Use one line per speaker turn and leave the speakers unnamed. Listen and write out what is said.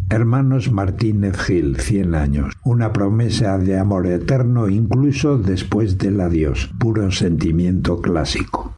Hermanos Martínez Gil, 100 años. Una promesa de amor eterno incluso después del adiós. Puro sentimiento clásico.